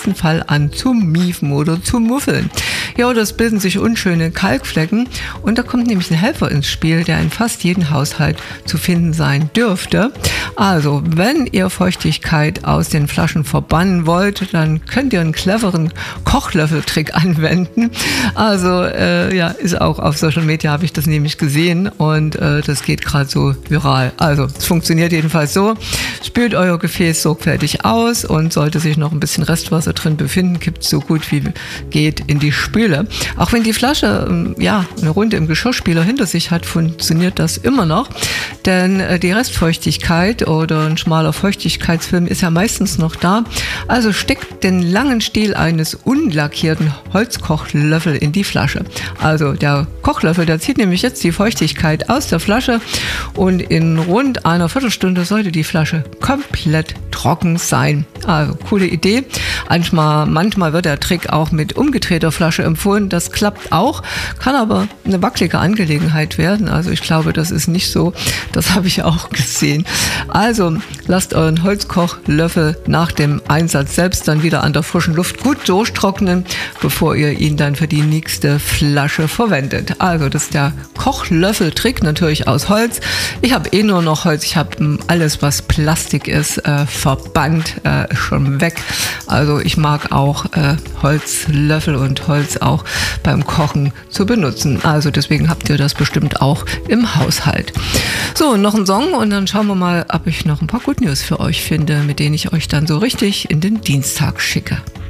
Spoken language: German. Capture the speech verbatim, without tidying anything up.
besten Fall an zu miefen oder zu muffeln. Ja, oder es bilden sich unschöne Kalkflecken und da kommt nämlich ein Helfer ins Spiel, der in fast jedem Haushalt zu finden sein dürfte. Also, wenn ihr Feuchtigkeit aus den Flaschen verbannen wollt, dann könnt ihr einen cleveren Kochlöffeltrick anwenden. Also, äh, ja, ist auch auf Social Media, habe ich das nämlich gesehen und äh, das geht gerade so viral. Also, es funktioniert jedenfalls so. Spült euer Gefäß sorgfältig aus und sollte sich noch ein bisschen Restwasser drin befinden, kippt so gut wie geht in die Spüle. Auch wenn die Flasche ja eine Runde im Geschirrspüler hinter sich hat, funktioniert das immer noch, denn die Restfeuchtigkeit oder ein schmaler Feuchtigkeitsfilm ist ja meistens noch da. Also steckt den langen Stiel eines unlackierten Holzkochlöffel in die Flasche. Also der Kochlöffel, der zieht nämlich jetzt die Feuchtigkeit aus der Flasche und in rund einer Viertelstunde sollte die Flasche komplett trocken sein. Also coole Idee. Manchmal, manchmal wird der Trick auch mit umgedrehter Flasche empfohlen. Das klappt auch, kann aber eine wackelige Angelegenheit werden. Also ich glaube, das ist nicht so. Das habe ich auch gesehen. Also lasst euren Holzkochlöffel nach dem Einsatz selbst dann wieder an der frischen Luft gut durchtrocknen, bevor ihr ihn dann für die nächste Flasche verwendet. Also das ist der Kochlöffeltrick, natürlich aus Holz. Ich habe eh nur noch Holz. Ich habe alles, was Plastik ist, äh, verbannt, äh, schon weg. Also ich mag auch äh, Holzlöffel und Holz auch beim Kochen zu benutzen. Also deswegen habt ihr das bestimmt auch im Haushalt. So, noch ein Song und dann schauen wir mal, ob ich noch ein paar Good News für euch finde, mit denen ich euch dann so richtig in den Dienstag schicke.